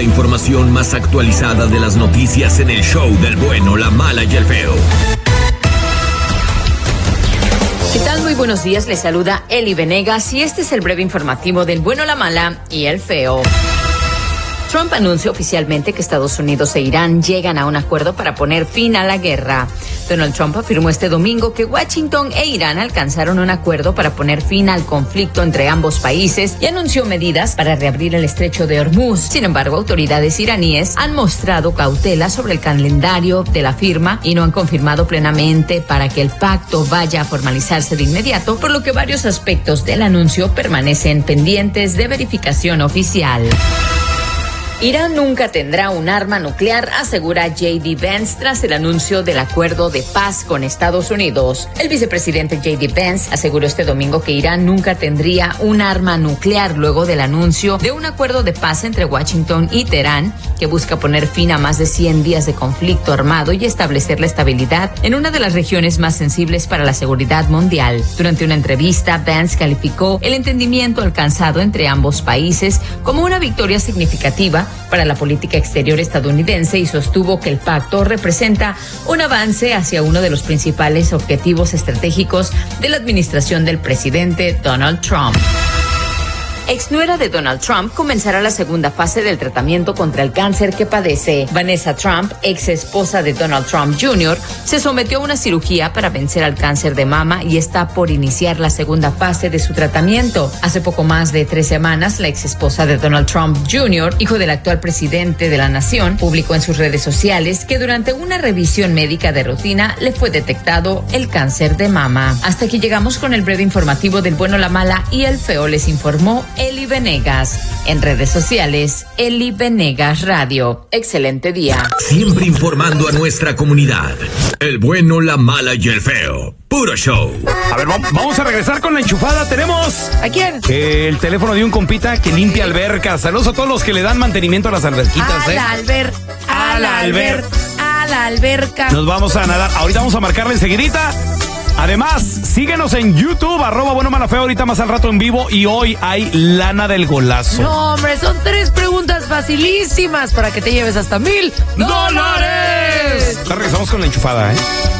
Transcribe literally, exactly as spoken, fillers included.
la información más actualizada de las noticias en el show del bueno, la mala y el feo. ¿Qué tal? Muy buenos días, les saluda Eli Venegas y este es el breve informativo del bueno, la mala y el feo. Trump anuncia oficialmente que Estados Unidos e Irán llegan a un acuerdo para poner fin a la guerra. Donald Trump afirmó este domingo que Washington e Irán alcanzaron un acuerdo para poner fin al conflicto entre ambos países y anunció medidas para reabrir el estrecho de Hormuz. Sin embargo, autoridades iraníes han mostrado cautela sobre el calendario de la firma y no han confirmado plenamente para que el pacto vaya a formalizarse de inmediato, por lo que varios aspectos del anuncio permanecen pendientes de verificación oficial. Irán nunca tendrá un arma nuclear, asegura J D Vance tras el anuncio del acuerdo de paz con Estados Unidos. El vicepresidente J D Vance aseguró este domingo que Irán nunca tendría un arma nuclear luego del anuncio de un acuerdo de paz entre Washington y Teherán que busca poner fin a más de cien días de conflicto armado y establecer la estabilidad en una de las regiones más sensibles para la seguridad mundial. Durante una entrevista, Vance calificó el entendimiento alcanzado entre ambos países como una victoria significativa para la política exterior estadounidense y sostuvo que el pacto representa un avance hacia uno de los principales objetivos estratégicos de la administración del presidente Donald Trump. Exnuera de Donald Trump comenzará la segunda fase del tratamiento contra el cáncer que padece. Vanessa Trump, ex esposa de Donald Trump junior, se sometió a una cirugía para vencer al cáncer de mama y está por iniciar la segunda fase de su tratamiento. Hace poco más de tres semanas, la ex esposa de Donald Trump junior, hijo del actual presidente de la nación, publicó en sus redes sociales que durante una revisión médica de rutina le fue detectado el cáncer de mama. Hasta aquí llegamos con el breve informativo del bueno, la mala y el feo. Les informó Eli Venegas. En redes sociales, Eli Venegas Radio. Excelente día. Siempre informando a nuestra comunidad. El bueno, la mala y el feo. Puro show. A ver, vamos a regresar con la enchufada. Tenemos... ¿A quién? Eh, el teléfono de un compita que limpia albercas. Saludos a todos los que le dan mantenimiento a las alberquitas, A ¿eh? la alber... A la alber... A la alberca. Nos vamos a nadar. Ahorita vamos a marcarle enseguidita. Además, síguenos en YouTube, arroba bueno, mala, feo, ahorita más al rato en vivo. Y hoy hay lana del golazo. No, hombre, son tres preguntas facilísimas para que te lleves hasta mil dólares. Regresamos con la enchufada, ¿eh?